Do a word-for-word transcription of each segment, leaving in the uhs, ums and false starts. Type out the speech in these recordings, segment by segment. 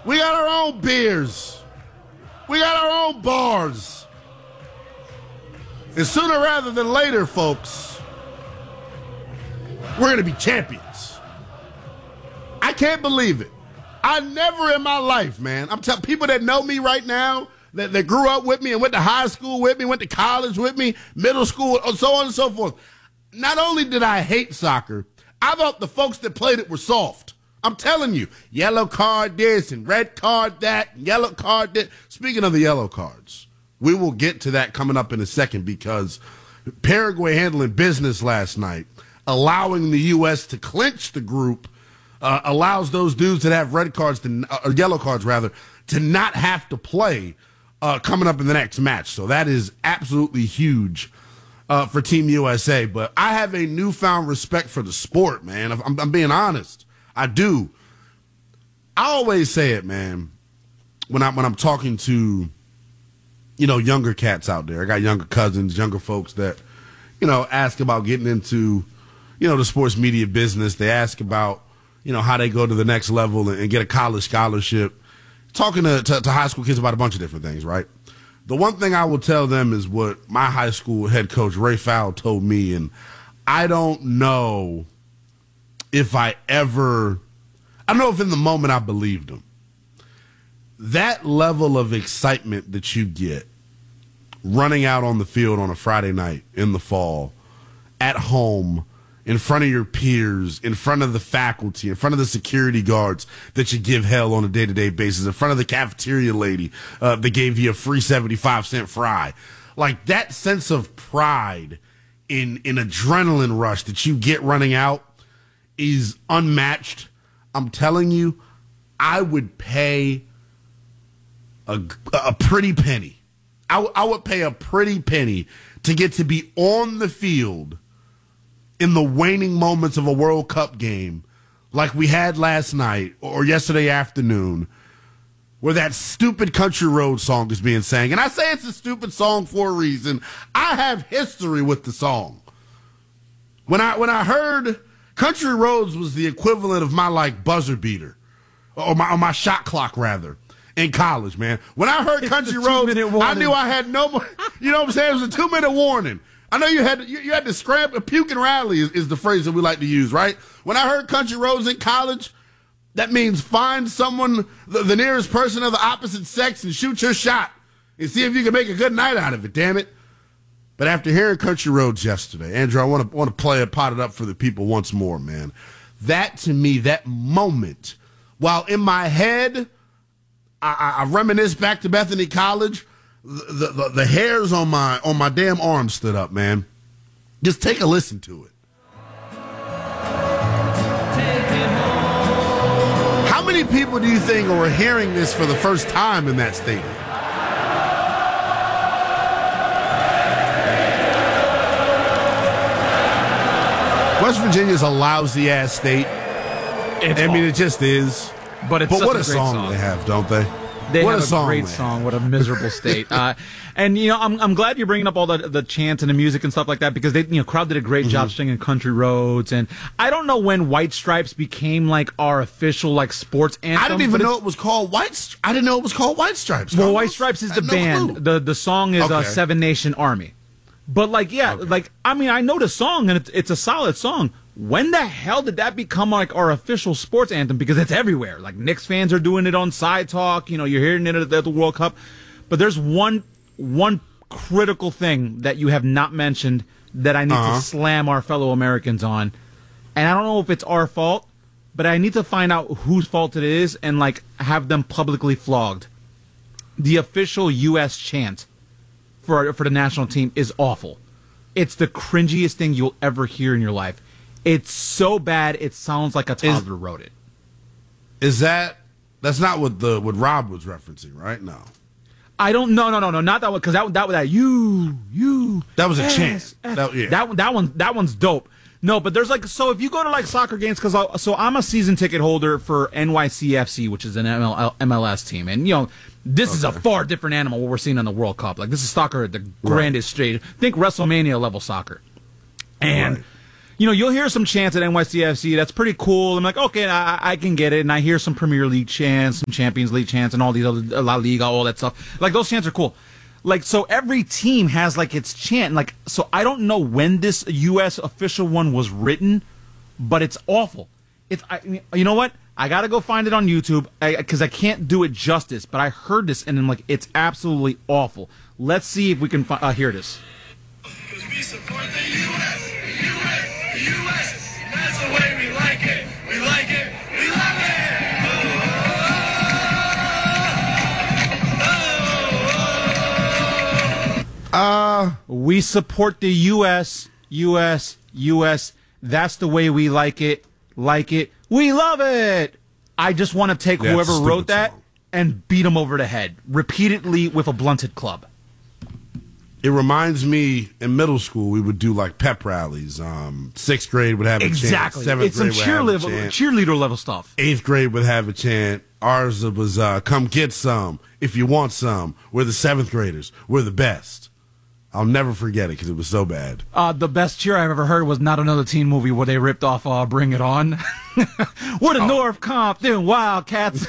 We got our own beers. We got our own bars. And sooner rather than later, folks, we're going to be champions. I can't believe it. I never in my life, man, I'm telling people that know me right now, that, that grew up with me and went to high school with me, went to college with me, middle school, so on and so forth. Not only did I hate soccer, I thought the folks that played it were soft. I'm telling you, yellow card this and red card that, and yellow card that. Speaking of the yellow cards, we will get to that coming up in a second because Paraguay handling business last night, allowing the U S to clinch the group, uh, allows those dudes that have red cards, to, uh, or yellow cards rather, to not have to play uh, coming up in the next match. So that is absolutely huge uh, for Team U S A. But I have a newfound respect for the sport, man. I'm, I'm being honest. I do. I always say it, man, when I when I'm talking to, you know, younger cats out there. I got younger cousins, younger folks that, you know, ask about getting into, you know, the sports media business. They ask about, you know, how they go to the next level and, and get a college scholarship. Talking to, to, to high school kids about a bunch of different things, right? The one thing I will tell them is what my high school head coach, Ray Fowle, told me, and I don't know if I ever, I don't know if in the moment I believed him. That level of excitement that you get running out on the field on a Friday night in the fall, at home, in front of your peers, in front of the faculty, in front of the security guards that you give hell on a day-to-day basis, in front of the cafeteria lady uh, that gave you a free seventy-five cent fry. Like that sense of pride in, in adrenaline rush that you get running out is unmatched. I'm telling you, I would pay a, a pretty penny. I, w- I would pay a pretty penny to get to be on the field in the waning moments of a World Cup game like we had last night or yesterday afternoon, where that stupid Country Road song is being sang. And I say it's a stupid song for a reason. I have history with the song. When I when I heard Country Roads was the equivalent of my, like, buzzer beater, or my, or my shot clock, rather, in college, man. When I heard it's Country Roads, I knew I had no more, you know what I'm saying? It was a two-minute warning. I know you had you, you had to scramble, puke and rally is, is the phrase that we like to use, right? When I heard Country Roads in college, that means find someone, the, the nearest person of the opposite sex, and shoot your shot and see if you can make a good night out of it, damn it. But after hearing Country Roads yesterday, Andrew, I want to want to play it, pot it up for the people once more, man. That, to me, that moment, while in my head, I, I, I reminisce back to Bethany College, the, the, the hairs on my on my damn arm stood up, man. Just take a listen to it. How many people do you think are hearing this for the first time in that stadium? West Virginia's a lousy-ass state. It's I mean, awful. it just is. But it's but such what a a great song, song they have, don't they? They what have a, a song, great man. song. What a miserable state. Uh, and, you know, I'm I'm glad you're bringing up all the, the chants and the music and stuff like that because they, you know, crowd did a great mm-hmm. job singing Country Roads. And I don't know when White Stripes became, like, our official, like, sports anthem. I didn't even know it was called White Stripes. I didn't know it was called White Stripes. Well, White Stripes is the no band. Clue. The the song is okay. uh, Seven Nation Army. But, like, yeah, okay. like, I mean, I know the song, and it's, it's a solid song. When the hell did that become like our official sports anthem? Because it's everywhere. Like Knicks fans are doing it on Side Talk. You know, you're hearing it at the, at the World Cup. But there's one one critical thing that you have not mentioned that I need uh-huh. to slam our fellow Americans on. And I don't know if it's our fault, but I need to find out whose fault it is and like have them publicly flogged. The official U S chant for for the national team is awful. It's the cringiest thing you'll ever hear in your life. It's so bad, it sounds like a toddler is, wrote it. Is that, that's not what the what Rob was referencing, right? No. I don't, no, no, no, no, not that one, because that, that, that, you, you. That was a yes, chant. yes. That, yeah. that, that, one, that one's dope. No, but there's like, so if you go to like soccer games, because so I'm a season ticket holder for N Y C F C, which is an M L S team, and you know, this okay. is a far different animal what we're seeing on the World Cup. Like, this is soccer at the grandest right. stage. Think WrestleMania level soccer. And, right. you know, you'll hear some chants at N Y C F C. That's pretty cool. I'm like, okay, I, I can get it. And I hear some Premier League chants, some Champions League chants, and all these other La Liga, all that stuff. Like, those chants are cool. Like, so every team has, like, its chant. Like, so I don't know when this U S official one was written, but it's awful. It's, I, you know what? I got to go find it on YouTube because I, I can't do it justice. But I heard this, and I'm like, it's absolutely awful. Let's see if we can fi- uh, hear this. Because we support the U S, U S, the U S. That's the way we like it. We like it. We love it. Oh, oh, oh. Uh, we support the U S, U S, U S. That's the way we like it. Like it. We love it. I just want to take yeah, whoever wrote that song. and beat him over the head repeatedly with a blunted club. It reminds me, in middle school, we would do like pep rallies. Um, sixth grade would have a Exactly. chant. Seventh It's some grade would cheer have a level, chant. cheerleader level stuff. Eighth grade would have a chant. Ours was uh, come get some if you want some. We're the seventh graders. We're the best. I'll never forget it because it was so bad. Uh, the best cheer I've ever heard was Not Another Teen Movie where they ripped off uh, Bring It On. We're the oh. North Compton Wildcats.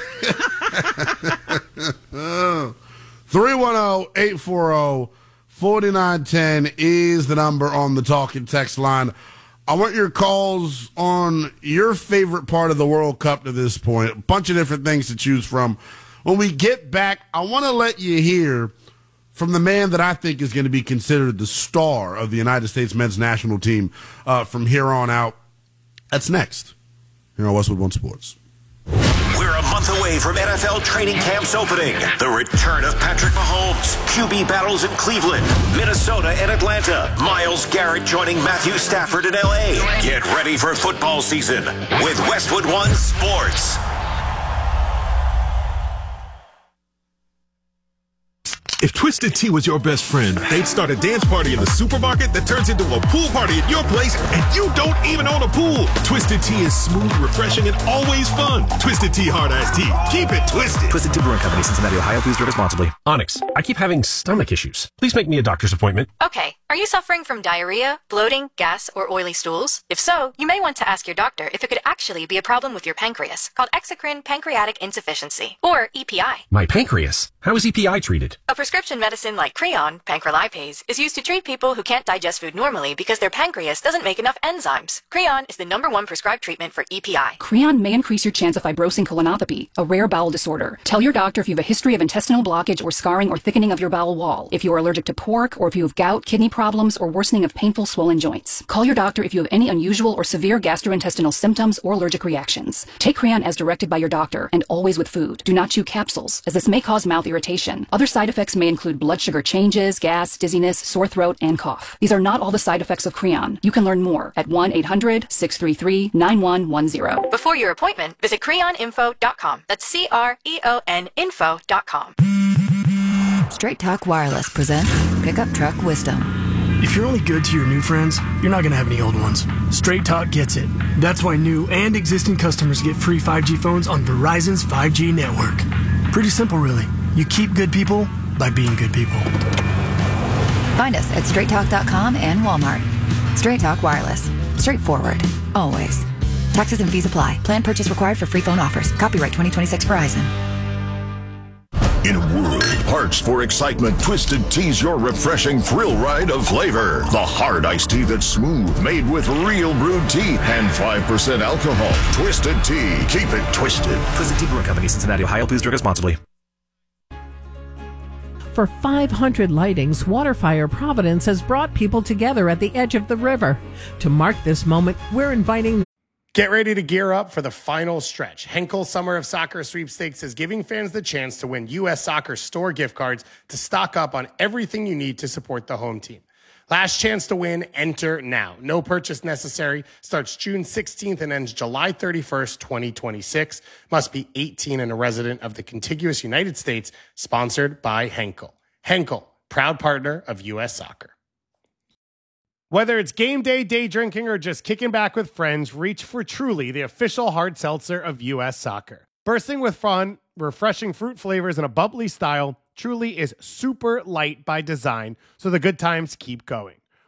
three one zero, eight four zero, four nine one zero is the number on the talking text line. I want your calls on your favorite part of the World Cup to this point. A bunch of different things to choose from. When we get back, I want to let you hear from the man that I think is going to be considered the star of the United States men's national team uh, from here on out. That's next here on Westwood One Sports. We're a month away from N F L training camps opening. The return of Patrick Mahomes, Q B battles in Cleveland, Minnesota, and Atlanta. Myles Garrett joining Matthew Stafford in L A. Get ready for football season with Westwood One Sports. If Twisted Tea was your best friend, they'd start a dance party in the supermarket that turns into a pool party at your place, and you don't even own a pool. Twisted Tea is smooth, refreshing, and always fun. Twisted Tea Hard Iced Tea. Keep it twisted. Twisted Tea Brewing Company, Cincinnati, Ohio. Please drink responsibly. Onyx, I keep having stomach issues. Please make me a doctor's appointment. Okay. Are you suffering from diarrhea, bloating, gas, or oily stools? If so, you may want to ask your doctor if it could actually be a problem with your pancreas, called exocrine pancreatic insufficiency, or E P I. My pancreas? How is E P I treated? A prescription medicine like Creon, pancrelipase, is used to treat people who can't digest food normally because their pancreas doesn't make enough enzymes. Creon is the number one prescribed treatment for E P I. Creon may increase your chance of fibrosing colonopathy, a rare bowel disorder. Tell your doctor if you have a history of intestinal blockage or scarring or thickening of your bowel wall, if you are allergic to pork, or if you have gout, kidney problems, or worsening of painful swollen joints. Call your doctor if you have any unusual or severe gastrointestinal symptoms or allergic reactions. Take Creon as directed by your doctor, and always with food. Do not chew capsules, as this may cause mouth irritation. Other side effects may include blood sugar changes, gas, dizziness, sore throat, and cough. These are not all the side effects of Creon. You can learn more at one eight hundred, six three three, nine one one zero. Before your appointment, visit creon info dot com. That's C R E O N info dot com. Straight Talk Wireless presents Pickup Truck Wisdom. If you're only good to your new friends, you're not going to have any old ones. Straight Talk gets it. That's why new and existing customers get free five G phones on Verizon's five G network. Pretty simple, really. You keep good people by being good people. Find us at straight talk dot com and Walmart. Straight Talk Wireless. Straightforward. Always. Taxes and fees apply. Plan purchase required for free phone offers. Copyright twenty twenty-six Verizon. In a world parched for excitement, Twisted Tea's your refreshing thrill ride of flavor. The hard iced tea that's smooth, made with real brewed tea and five percent alcohol. Twisted Tea. Keep it twisted. Twisted Tea Brewing Company, Cincinnati, Ohio. Please drink responsibly. For five hundred lightings, Waterfire Providence has brought people together at the edge of the river. To mark this moment, we're inviting... Get ready to gear up for the final stretch. Henkel Summer of Soccer Sweepstakes is giving fans the chance to win U S Soccer store gift cards to stock up on everything you need to support the home team. Last chance to win, enter now. No purchase necessary. Starts June sixteenth and ends July thirty-first, twenty twenty-six. Must be eighteen and a resident of the contiguous United States. Sponsored by Henkel. Henkel, proud partner of U S Soccer. Whether it's game day, day drinking, or just kicking back with friends, reach for Truly, the official hard seltzer of U S Soccer. Bursting with fun, refreshing fruit flavors, and a bubbly style, Truly is super light by design, so the good times keep going.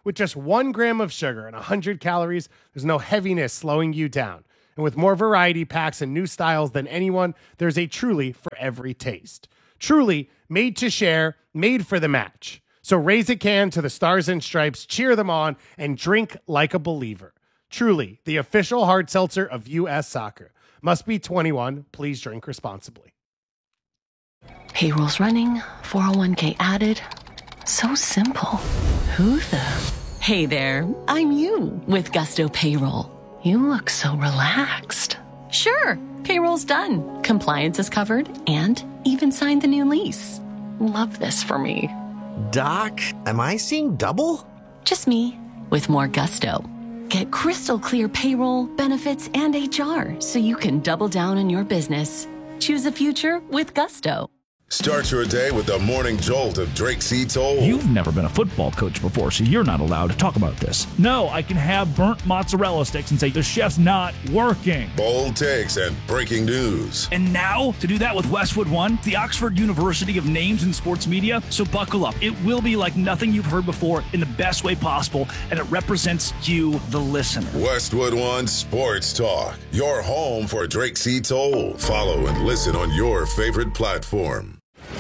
With just one gram of sugar and one hundred calories, there's no heaviness slowing you down. And with more variety packs and new styles than anyone, there's a Truly for every taste. Truly, made to share, made for the match. So raise a can to the Stars and Stripes, cheer them on, and drink like a believer. Truly, the official hard seltzer of U S Soccer. Must be twenty-one. Please drink responsibly. Payroll's running, four oh one k added. So simple. Who the? Hey there, I'm you with Gusto Payroll. You look so relaxed. Sure, payroll's done. Compliance is covered and even signed the new lease. Love this for me. Doc, am I seeing double? Just me with more gusto. Get crystal clear payroll, benefits, and H R so you can double down on your business. Choose a future with Gusto. Start your day with the morning jolt of Drake C. Toll. You've never been a football coach before, so you're not allowed to talk about this. No, I can have burnt mozzarella sticks and say the chef's not working. Bold takes and breaking news. And now, to do that with Westwood One, the Oxford University of Names in Sports Media. So buckle up. It will be like nothing you've heard before in the best way possible, and it represents you, the listener. Westwood One Sports Talk, your home for Drake C. Toll. Follow and listen on your favorite platform.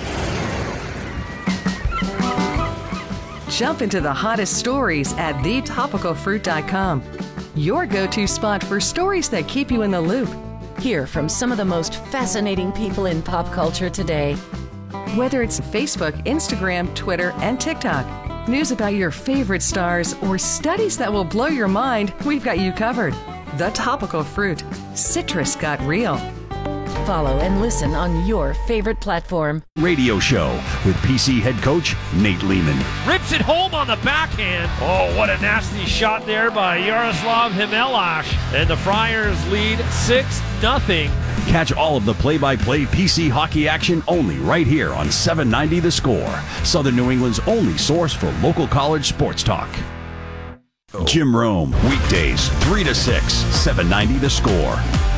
Jump into the hottest stories at the topical fruit dot com. Your go-to spot for stories that keep you in the loop. Hear from some of the most fascinating people in pop culture today. Whether it's Facebook, Instagram, Twitter, and TikTok, news about your favorite stars, or studies that will blow your mind, we've got you covered. The Topical Fruit. Citrus got real. Follow and listen on your favorite platform. Radio show with P C head coach Nate Lehman. Rips it home on the backhand. Oh, what a nasty shot there by Yaroslav Himelash. And the Friars lead six nothing. Catch all of the play-by-play P C hockey action only right here on seven ninety The Score, Southern New England's only source for local college sports talk. Jim Rome, weekdays three to six, seven ninety The Score.